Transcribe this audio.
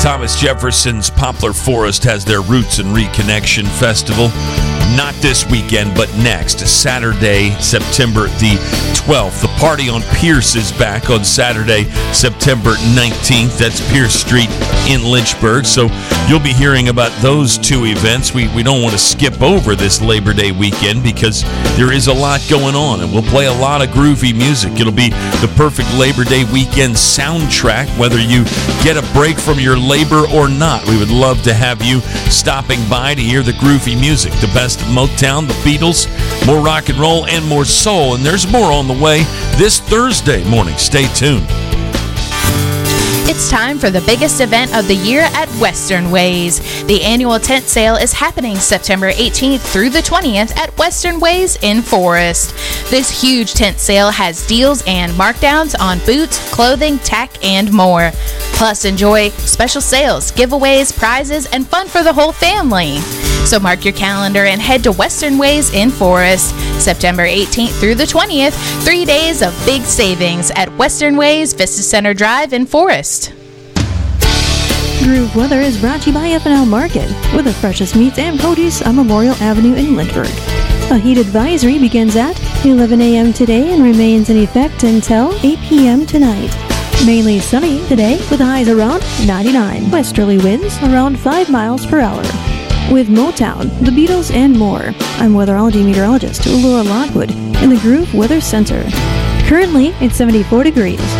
Thomas Jefferson's Poplar Forest has their Roots and Reconnection Festival. Not this weekend, but next, Saturday, September the 12th. The Party on Pierce is back on Saturday, September 19th. That's Pierce Street in Lynchburg. So you'll be hearing about those two events. We don't want to skip over this Labor Day weekend because there is a lot going on, and we'll play a lot of groovy music. It'll be the perfect Labor Day weekend soundtrack, whether you get a break from your labor or not. We would love to have you stopping by to hear the groovy music, the best of Motown, the Beatles, more rock and roll, and more soul. And there's more on the way this Thursday morning. Stay tuned. It's time for the biggest event of the year at Western Ways. The annual tent sale is happening September 18th through the 20th at Western Ways in Forest. This huge tent sale has deals and markdowns on boots, clothing, tack, and more. Plus, enjoy special sales, giveaways, prizes, and fun for the whole family. So mark your calendar and head to Western Ways in Forest, September 18th through the 20th, 3 days of big savings at Western Ways, Vista Center Drive in Forest. Groove Weather is brought to you by F&L Market, with the freshest meats and produce on Memorial Avenue in Lynchburg. A heat advisory begins at 11 a.m. today and remains in effect until 8 p.m. tonight. Mainly sunny today with highs around 99. Westerly winds around 5 miles per hour. With Motown, the Beatles, and more, I'm weatherology meteorologist Laura Lockwood in the Groove Weather Center. Currently, it's 74 degrees.